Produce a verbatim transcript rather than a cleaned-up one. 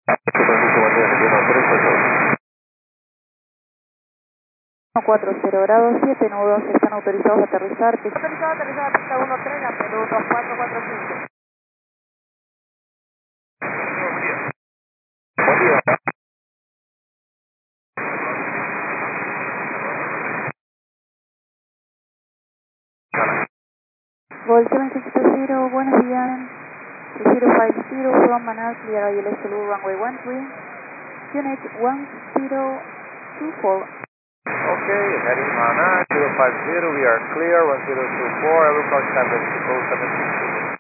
cuatro cero grados, siete nudos, están autorizados a aterrizar. Autorizado a aterrizar a pista uno tres, a Perú dos cuatro cuatro cinco. Gol siete seis cero, buenos días. cero cinco cero from Manas, clear I L S Blue runway one three. Unit one zero two four. Okay, heading Manas, zero five zero, we are clear, one zero two four, I will call seven two oh seven six two.